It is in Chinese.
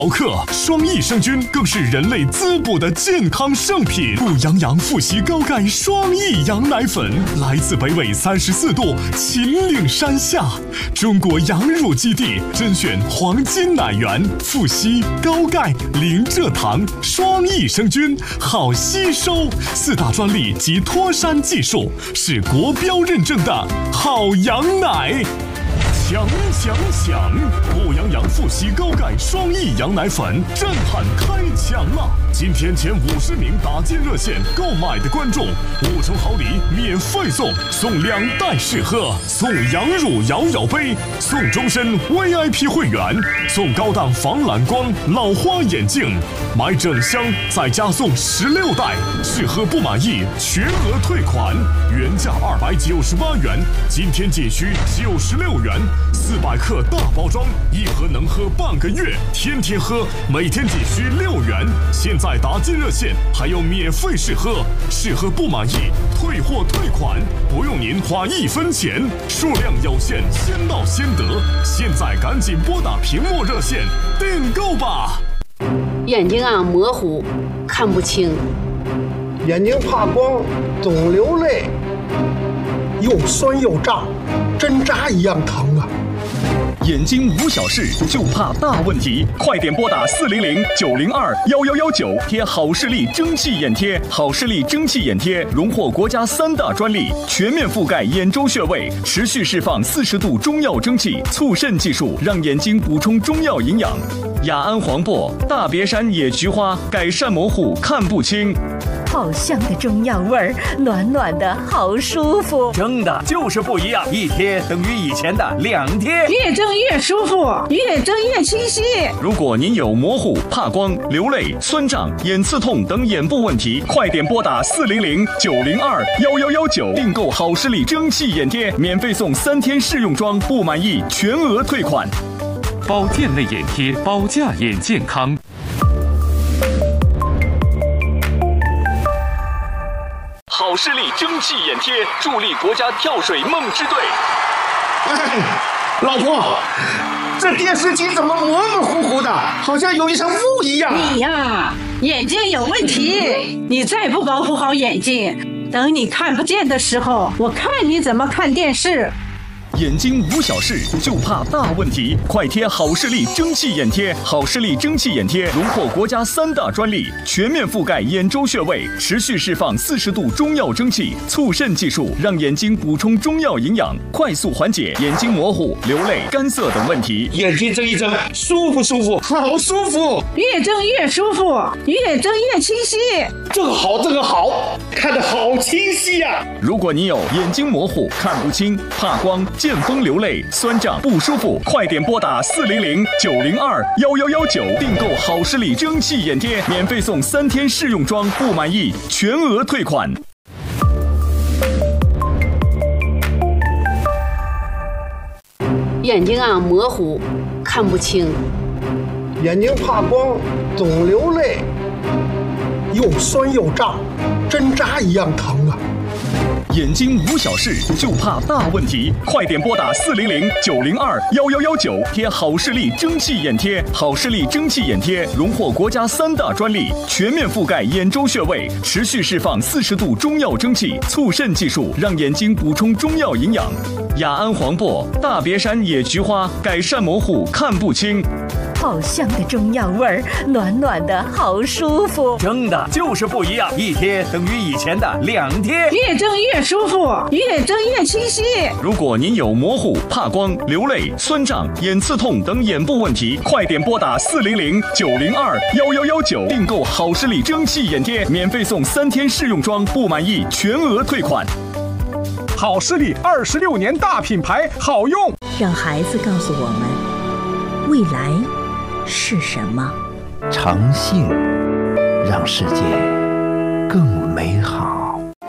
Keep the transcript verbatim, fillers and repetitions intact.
毫克双益生菌更是人类滋补的健康圣品。顾阳阳复习高钙双益羊奶粉，来自北纬三十四度秦岭山下，中国羊乳基地甄选黄金奶源，复吸高钙零蔗糖双益生菌，好吸收，四大专利及脱山技术，是国标认证的好羊奶。强强强！顾阳阳复吸高钙双益羊奶粉震撼开抢了！今天前五十名打进热线购买的观众，五重好礼免费送，送两袋试喝，送羊乳摇摇杯，送终身 V I P 会员，送高档防蓝光老花眼镜，买整箱再加送十六袋，试喝不满意全额退款，原价二百九十八元，今天仅需九十六元。四百克大包装，一盒能喝半个月，天天喝，每天仅需六元。现在打进热线还有免费试喝，试喝不满意退货退款，不用您花一分钱，数量有限，先到先得。现在赶紧拨打屏幕热线订购吧。 眼睛啊模糊，看不清， 眼睛怕光，总流泪，又酸又胀，针扎一样疼啊！ 眼睛无小事，就怕大问题，快点拨打四零零九零二幺幺幺九，贴好视力蒸汽眼贴。好视力蒸汽眼贴荣获国家三大专利，全面覆盖眼周穴位，持续释放四十度中药蒸汽，促肾技术，让眼睛补充中药营养。雅安黄柏、大别山野菊花改善模糊看不清。 好香的中药味儿，暖暖的好舒服。 蒸的就是不一样，一贴等于以前的两贴， 越蒸越舒服，越蒸越清晰。 如果您有模糊、怕光、流泪、酸胀、眼刺痛等眼部问题，快点拨打四零零九零二幺幺幺九订购好视力蒸汽眼贴，免费送三天试用装，不满意全额退款。 保健类眼贴，保价眼健康。 好视力蒸汽眼贴助力国家跳水梦之队。 哎，老婆，这电视机怎么模模糊糊的，好像有一层雾一样？ 你呀，眼睛有问题，你再不保护好眼睛，等你看不见的时候，我看你怎么看电视。 眼睛无小事，就怕大问题，快贴好视力蒸汽眼贴。好视力蒸汽眼贴荣获国家三大专利，全面覆盖眼周穴位，持续释放四十度中药蒸汽，促肾技术，让眼睛补充中药营养，快速缓解眼睛模糊、流泪、干涩等问题。 眼睛睁一睁，舒服舒服，好舒服， 越睁越舒服，越睁越清晰。 这个好，这个好，看得好清晰呀、啊！ 如果你有眼睛模糊、看不清、怕光、见风流泪、酸胀不舒服，快点拨打四零零九零二幺幺幺九订购好视力蒸汽眼贴，免费送三天试用装，不满意全额退款。 眼睛啊模糊，看不清， 眼睛怕光，总流泪，又酸又胀，针扎一样疼啊！ 眼睛无小事，就怕大问题，快点拨打四零零九零二幺幺幺九，贴好视力蒸汽眼贴。好视力蒸汽眼贴荣获国家三大专利，全面覆盖眼周穴位，持续释放四十度中药蒸汽，促肾技术，让眼睛补充中药营养。雅安黄柏、大别山野菊花改善模糊看不清。 好香的中药味儿，暖暖的好舒服。 蒸的就是不一样，一贴等于以前的两贴， 越蒸越舒服，越蒸越清晰。 如果您有模糊、怕光、流泪、酸胀、眼刺痛等眼部问题，快点拨打四零零九零二幺幺幺九订购好视力蒸汽眼贴，免费送三天试用装，不满意全额退款。 好视力二十六年大品牌，好用。 让孩子告诉我们，未来是什么？ 诚信让世界更美好。